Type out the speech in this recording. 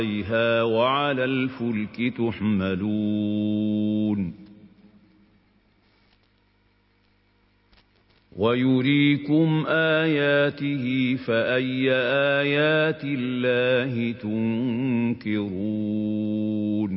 عَلَيْهَا وَعَلَى الْفُلْكِ تُحْمَلُونَ وَيُرِيكُمْ آيَاتِهِ فَأَيَّ آيَاتِ اللَّهِ تُنكِرُونَ